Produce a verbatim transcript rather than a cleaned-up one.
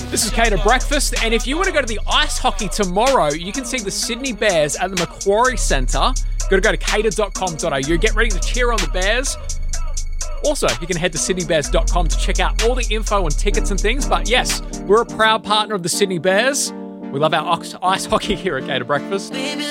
This is Cater Breakfast, and if you want to go to the ice hockey tomorrow, you can see the Sydney Bears at the Macquarie Centre. Got to go to cater dot com dot a u. Get ready to cheer on the Bears. Also, you can head to sydney bears dot com to check out all the info and tickets and things. But yes, we're a proud partner of the Sydney Bears. We love our ice hockey here at Cater Breakfast.